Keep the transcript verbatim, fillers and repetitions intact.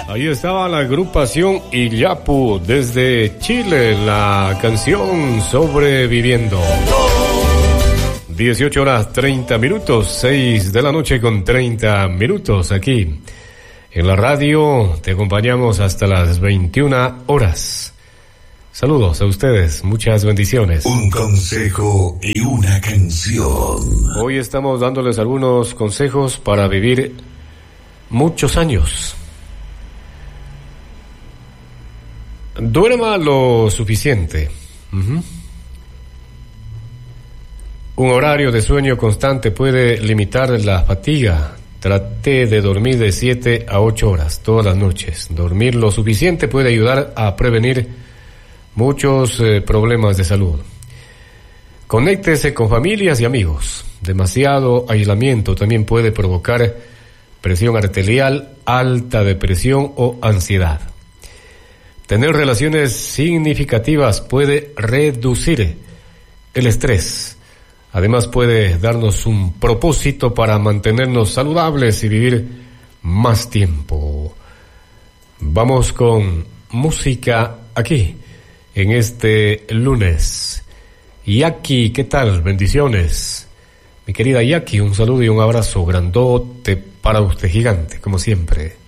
Ahí estaba la agrupación Illapu desde Chile, la canción Sobreviviendo. dieciocho horas treinta minutos, seis de la noche con treinta minutos aquí. En la radio te acompañamos hasta las veintiuna horas. Saludos a ustedes, muchas bendiciones. Un consejo y una canción. Hoy estamos dándoles algunos consejos para vivir muchos años. Duerma lo suficiente. Uh-huh. Un horario de sueño constante puede limitar la fatiga. Trate de dormir de siete a ocho horas todas las noches. Dormir lo suficiente puede ayudar a prevenir muchos eh, problemas de salud. Conéctese con familias y amigos. Demasiado aislamiento también puede provocar presión arterial, alta depresión o ansiedad. Tener relaciones significativas puede reducir el estrés. Además puede darnos un propósito para mantenernos saludables y vivir más tiempo. Vamos con música aquí, en este lunes. Yaki, ¿qué tal? Bendiciones. Mi querida Yaki, un saludo y un abrazo grandote para usted, gigante, como siempre.